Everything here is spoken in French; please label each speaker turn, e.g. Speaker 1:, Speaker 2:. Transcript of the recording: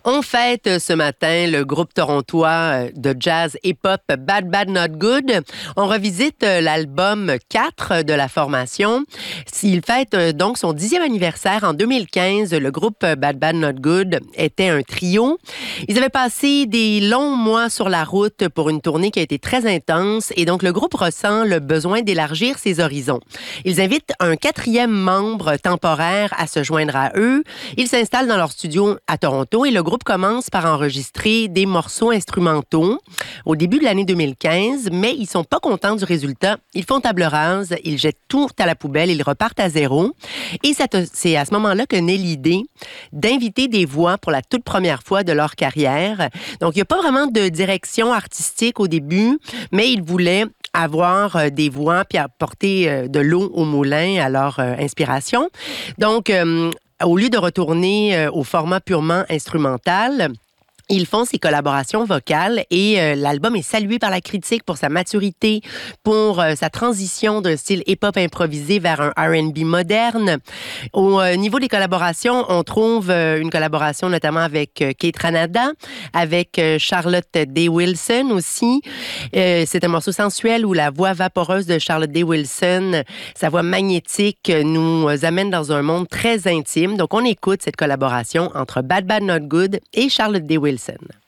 Speaker 1: On fête ce matin le groupe torontois de jazz et pop Bad Bad Not Good. On revisite l'album 4 de la formation. Il fête donc son 10e anniversaire en 2015. Le groupe Bad Bad Not Good était un trio. Ils avaient passé des longs mois sur la route pour une tournée qui a été très intense et donc le groupe ressent le besoin d'élargir ses horizons. Ils invitent un 4e membre temporaire à se joindre à eux. Ils s'installent dans leur studio à Toronto et le groupe commence par enregistrer des morceaux instrumentaux au début de l'année 2015, mais ils sont pas contents du résultat. Ils font table rase, ils jettent tout à la poubelle, ils repartent à zéro. Et c'est à ce moment-là que naît l'idée d'inviter des voix pour la toute première fois de leur carrière. Donc, il n'y a pas vraiment de direction artistique au début, mais ils voulaient avoir des voix puis apporter de l'eau au moulin à leur inspiration. Donc, au lieu de retourner au format purement instrumental, ils font ces collaborations vocales et l'album est salué par la critique pour sa maturité, pour sa transition d'un style hip-hop improvisé vers un R&B moderne. Au niveau des collaborations, on trouve une collaboration notamment avec Kate Ranada, avec Charlotte Day Wilson aussi. C'est un morceau sensuel où la voix vaporeuse de Charlotte Day Wilson, sa voix magnétique, nous amène dans un monde très intime. Donc, on écoute cette collaboration entre Bad Bad Not Good et Charlotte Day Wilson.